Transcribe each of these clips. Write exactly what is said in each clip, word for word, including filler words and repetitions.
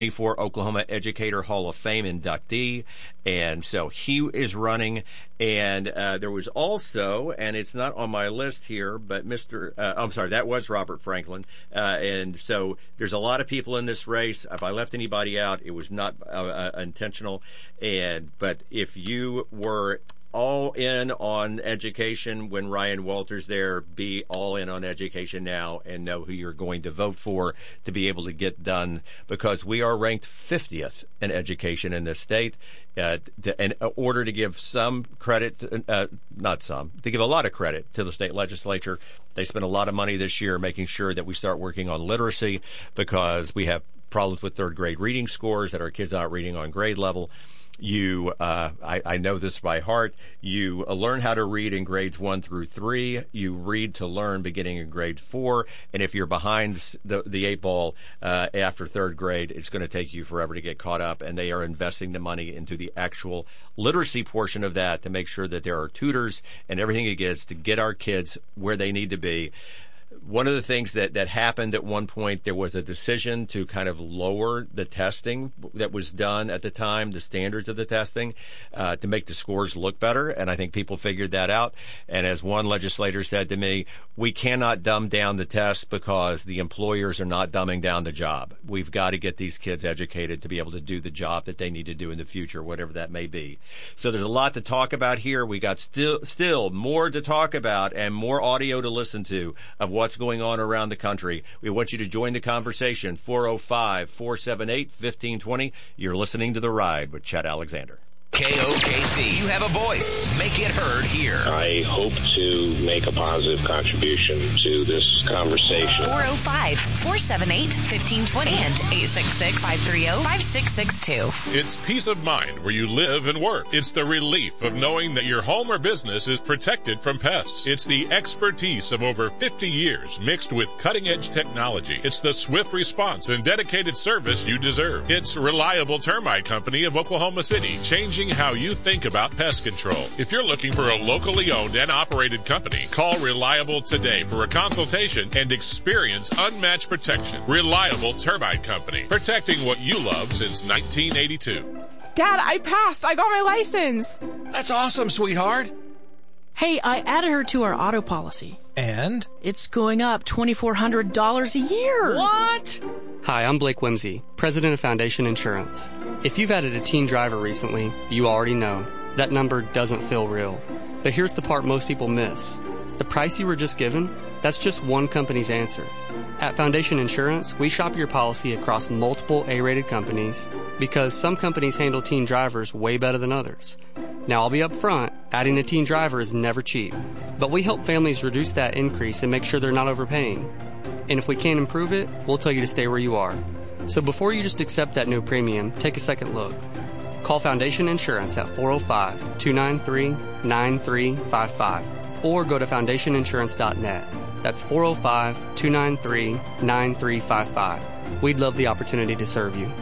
for Oklahoma Educator Hall of Fame inductee, and so he is running. And uh, there was also, and it's not on my list here, but Mister Uh, I'm sorry, that was Robert Franklin. Uh, and so there's a lot of people in this race. If I left anybody out, it was not uh, uh, intentional. And but if you were all in on education when Ryan Walters there, be all in on education now and know who you're going to vote for to be able to get done, because we are ranked fiftieth in education in this state. Uh, to, in order to give some credit, to, uh, not some, to give a lot of credit to the state legislature, they spent a lot of money this year making sure that we start working on literacy, because we have problems with third grade reading scores, that our kids are not reading on grade level. You, uh, I, I know this by heart. You uh, learn how to read in grades one through three. You read to learn beginning in grade four. And if you're behind the, the eight ball uh, after third grade, it's going to take you forever to get caught up. And they are investing the money into the actual literacy portion of that to make sure that there are tutors and everything it gets to get our kids where they need to be. One of the things that, that happened at one point, there was a decision to kind of lower the testing that was done at the time, the standards of the testing, uh, to make the scores look better. And I think people figured that out. And as one legislator said to me, we cannot dumb down the test because the employers are not dumbing down the job. We've got to get these kids educated to be able to do the job that they need to do in the future, whatever that may be. So there's a lot to talk about here. We got still, still more to talk about and more audio to listen to of what what's going on around the country. We want you to join the conversation. four oh five, four seven eight, one five two zero. You're listening to The Ride with Chet Alexander. K O K C, you have a voice. Make it heard here. I hope to make a positive contribution to this conversation. four oh five, four seven eight, one five two zero and eight six six, five three zero, five six six two. It's peace of mind where you live and work. It's the relief of knowing that your home or business is protected from pests. It's the expertise of over fifty years mixed with cutting-edge technology. It's the swift response and dedicated service you deserve. It's Reliable Termite Company of Oklahoma City, changing how you think about pest control. If you're looking for a locally owned and operated company, call Reliable today for a consultation and experience unmatched protection. Reliable Termite Company, protecting what you love since nineteen eighty-two. Dad, I passed. I got my license. That's awesome, sweetheart. Hey, I added her to our auto policy. And? It's going up two thousand four hundred dollars a year. What? Hi, I'm Blake Whimsy, president of Foundation Insurance. If you've added a teen driver recently, you already know that number doesn't feel real. But here's the part most people miss. The price you were just given, that's just one company's answer. At Foundation Insurance, we shop your policy across multiple A-rated companies because some companies handle teen drivers way better than others. Now, I'll be up front, adding a teen driver is never cheap. But we help families reduce that increase and make sure they're not overpaying. And if we can't improve it, we'll tell you to stay where you are. So before you just accept that new premium, take a second look. Call Foundation Insurance at four oh five, two nine three, nine three five five or go to foundation insurance dot net. That's four oh five, two nine three, nine three five five. We'd love the opportunity to serve you.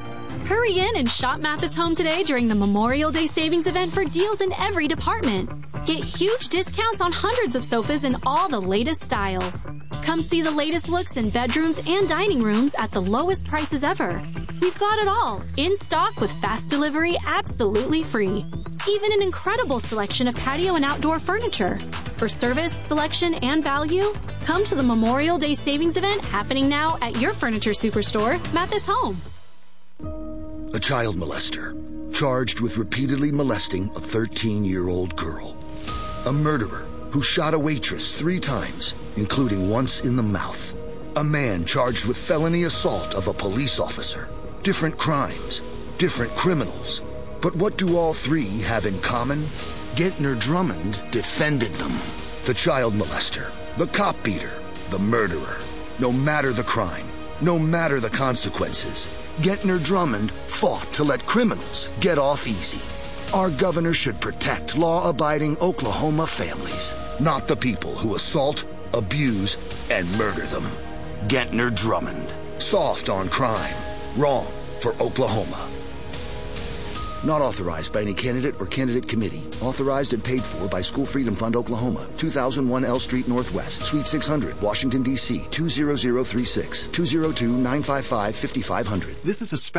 Hurry in and shop Mathis Home today during the Memorial Day Savings Event for deals in every department. Get huge discounts on hundreds of sofas in all the latest styles. Come see the latest looks in bedrooms and dining rooms at the lowest prices ever. We've got it all, in stock with fast delivery absolutely free. Even an incredible selection of patio and outdoor furniture. For service, selection, and value, come to the Memorial Day Savings Event happening now at your furniture superstore, Mathis Home. A child molester, charged with repeatedly molesting a thirteen-year-old girl. A murderer who shot a waitress three times, including once in the mouth. A man charged with felony assault of a police officer. Different crimes, different criminals. But what do all three have in common? Gentner Drummond defended them. The child molester, the cop beater, the murderer. No matter the crime, no matter the consequences, Gentner Drummond fought to let criminals get off easy. Our governor should protect law-abiding Oklahoma families, not the people who assault, abuse, and murder them. Gentner Drummond. Soft on crime. Wrong for Oklahoma. Not authorized by any candidate or candidate committee. Authorized and paid for by School Freedom Fund, Oklahoma. two thousand one L Street Northwest, Suite six hundred, Washington, D C two zero zero three six, two zero two, nine five five, five five zero zero. This is a special